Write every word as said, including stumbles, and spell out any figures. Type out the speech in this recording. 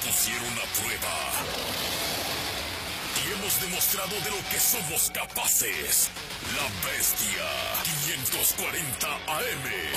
pusieron a prueba. Y hemos demostrado de lo que somos capaces. La Bestia quinientos cuarenta A M.